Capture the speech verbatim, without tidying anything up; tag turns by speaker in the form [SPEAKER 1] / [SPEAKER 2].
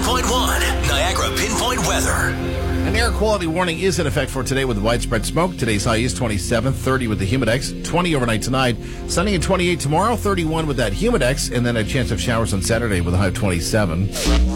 [SPEAKER 1] point one, Niagara Pinpoint Weather.
[SPEAKER 2] An air quality warning is in effect for today with widespread smoke. Today's high is twenty-seven, thirty with the Humidex, twenty overnight tonight, sunny and twenty-eight tomorrow, thirty-one with that Humidex, and then a chance of showers on Saturday with a high of twenty-seven.